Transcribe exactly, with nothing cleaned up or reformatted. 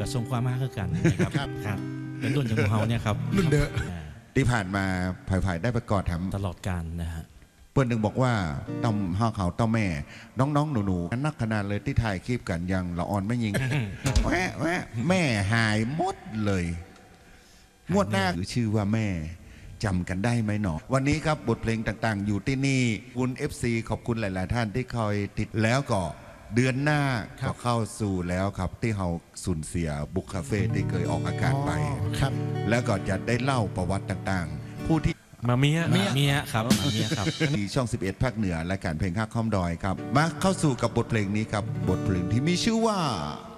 กับทรงความมากคือกันนะครับครับเป็นรุ่นอย่างของเขาเนี่ยครับรุ่นเดอะที่ผ่านมาภายๆได้ประกอบทำตลอดการนะฮะเพื่อนหนึ่งบอกว่าต้อมห้าเขาต้อมแม่น้องๆหนูๆนักขนาดเลยที่ถ่ายคลิปกันยังละอ่อนไม่ยิง แวะแวะแม่หายหมดเลยงวดหน้าชื่อว่าแม่จำกันได้ไหมหนอวันนี้ครับบทเพลงต่างๆอยู่ที่นี่คุณ เอฟ ซี ขอบคุณหลายๆท่านที่คอยติดแล้วก็เดือนหน้าก็เข้าสู่แล้วครับที่เราสูญเสียบุกคาเฟ่ที่เคยออกอากาศไปครับแล้วก็จะได้เล่าประวัติต่างๆผู้ที่มาเมียมาเมียครับมาเมียครับที่ช่องสิบเอ็ดภาคเหนือและการเพลงข้าค้อมดอยครับมาเข้าสู่กับบทเพลงนี้ครับบทเพลงที่มีชื่อว่า